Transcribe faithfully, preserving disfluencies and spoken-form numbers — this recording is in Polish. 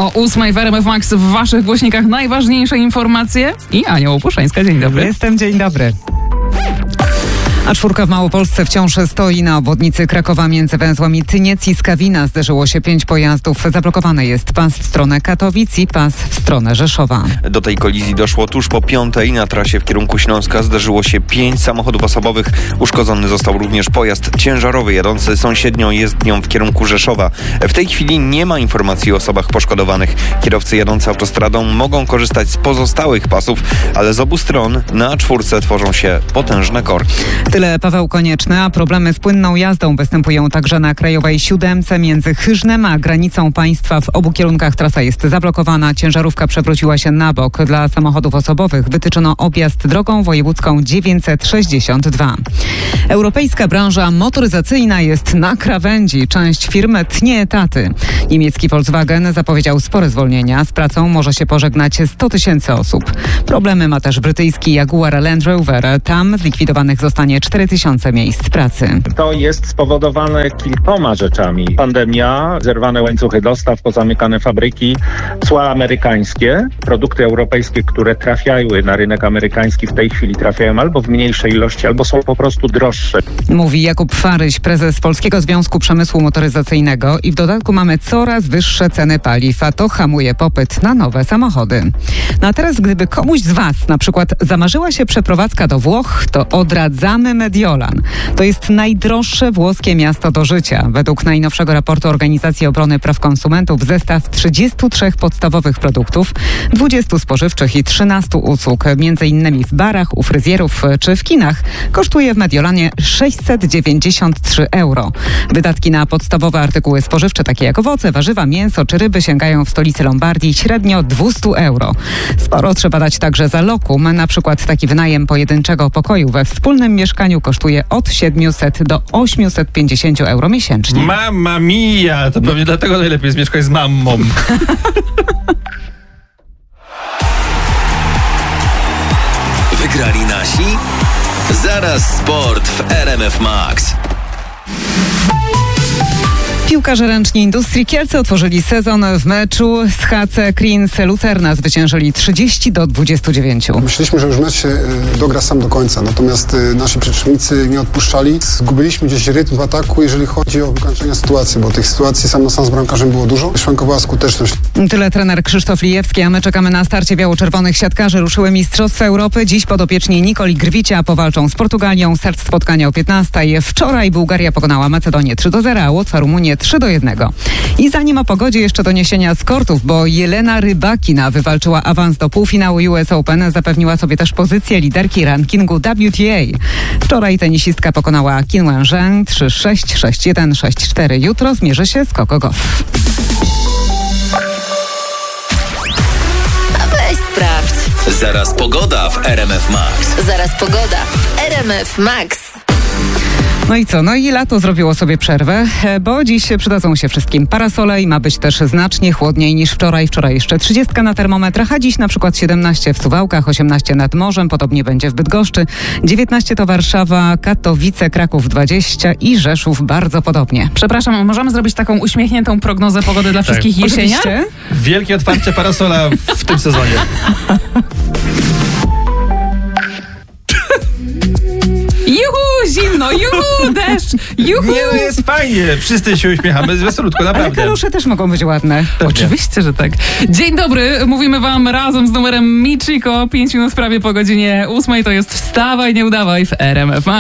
O ósmej w R M F Max w waszych głośnikach najważniejsze informacje i Ania Łopuszańska. Dzień dobry. Jestem, dzień dobry. A czwórka w Małopolsce wciąż stoi na obwodnicy Krakowa między węzłami Tyniec i Skawina. Zderzyło się pięć pojazdów. Zablokowany jest pas w stronę Katowic i pas w stronę Rzeszowa. Do tej kolizji doszło tuż po piątej. Na trasie w kierunku Śląska zderzyło się pięć samochodów osobowych. Uszkodzony został również pojazd ciężarowy jadący sąsiednią jezdnią w kierunku Rzeszowa. W tej chwili nie ma informacji o osobach poszkodowanych. Kierowcy jadący autostradą mogą korzystać z pozostałych pasów, ale z obu stron na czwórce tworzą się potężne korki. Tyle Paweł Konieczny, a problemy z płynną jazdą występują także na Krajowej Siódemce między Chyżnem a granicą państwa. W obu kierunkach trasa jest zablokowana. Ciężarówka przewróciła się na bok. Dla samochodów osobowych wytyczono objazd drogą wojewódzką dziewięćset sześćdziesiąt dwa. Europejska branża motoryzacyjna jest na krawędzi. Część firm tnie etaty. Niemiecki Volkswagen zapowiedział spore zwolnienia. Z pracą może się pożegnać sto tysięcy osób. Problemy ma też brytyjski Jaguar Land Rover. Tam zlikwidowanych zostanie cztery tysiące miejsc pracy. To jest spowodowane kilkoma rzeczami. Pandemia, zerwane łańcuchy dostaw, pozamykane fabryki, cła amerykańskie, produkty europejskie, które trafiały na rynek amerykański, w tej chwili trafiają albo w mniejszej ilości, albo są po prostu droższe. Mówi Jakub Faryś, prezes Polskiego Związku Przemysłu Motoryzacyjnego, i w dodatku mamy coraz wyższe ceny paliw, a to hamuje popyt na nowe samochody. No a teraz, gdyby komuś z Was na przykład zamarzyła się przeprowadzka do Włoch, to odradzamy Mediolan. To jest najdroższe włoskie miasto do życia. Według najnowszego raportu Organizacji Obrony Praw Konsumentów zestaw trzydziestu trzech podstawowych produktów, dwudziestu spożywczych i trzynastu usług, między innymi w barach, u fryzjerów czy w kinach, kosztuje w Mediolanie sześćset dziewięćdziesiąt trzy euro. Wydatki na podstawowe artykuły spożywcze, takie jak owoce, warzywa, mięso czy ryby, sięgają w stolicy Lombardii średnio dwieście euro. Sporo trzeba dać także za lokum. Na przykład taki wynajem pojedynczego pokoju we wspólnym mieszkaniu kosztuje od siedmiuset do osiemset pięćdziesiąt euro miesięcznie. Mamma mia! To pewnie dlatego najlepiej jest mieszkać z mamą. Wygrali nasi? Zaraz sport w R M F Max. Piłkarze ręczni Industrii Kielce otworzyli sezon w meczu z H C Kriens Lucerna. Zwyciężyli trzydzieści do dwudziestu dziewięciu. Myśleliśmy, że już mecz się y, dogra sam do końca, natomiast y, nasi przeciwnicy nie odpuszczali. Zgubiliśmy gdzieś rytm w ataku, jeżeli chodzi o wykończenie sytuacji, bo tych sytuacji sam na sam z bramkarzem było dużo. Szwankowała skuteczność. Tyle trener Krzysztof Lijewski, a my czekamy na starcie biało-czerwonych siatkarzy. Ruszyły Mistrzostwa Europy. Dziś podopieczni Nikoli Grwicia powalczą z Portugalią. Start spotkania o piętnastej. Wczoraj Bułgaria pokonała Macedonię trzy do zera, a Łotwa Rumunię trzy do jednego. I zanim o pogodzie, jeszcze doniesienia z kortów, bo Jelena Rybakina wywalczyła awans do półfinału U S Open, zapewniła sobie też pozycję liderki rankingu W T A. Wczoraj tenisistka pokonała Qin Wenzheng trzy sześć, sześć jeden, sześć cztery. Jutro zmierzy się z Coco Gauff. Weź sprawdź. Zaraz pogoda w R M F Max. Zaraz pogoda w R M F Max. No i co? No i lato zrobiło sobie przerwę, bo dziś przydadzą się wszystkim parasole i ma być też znacznie chłodniej niż wczoraj. Wczoraj jeszcze trzydziestka na termometrach, a dziś na przykład siedemnaście w Suwałkach, osiemnaście nad morzem, podobnie będzie w Bydgoszczy, dziewiętnaście to Warszawa, Katowice, Kraków dwadzieścia i Rzeszów bardzo podobnie. Przepraszam, możemy zrobić taką uśmiechniętą prognozę pogody dla wszystkich Tak. jesienia? Oczywiście. Wielkie otwarcie parasola w tym sezonie. Juhu, zimno, juhu, deszcz, juhu. Nie, no jest fajnie. Wszyscy się uśmiechamy z weselutko, Ale naprawdę. kalusze też mogą być ładne. Oczywiście, że tak. Dzień dobry, mówimy wam razem z numerem Michiko. Pięć minut prawie po godzinie ósmej. To jest Wstawaj, nie udawaj w R M F.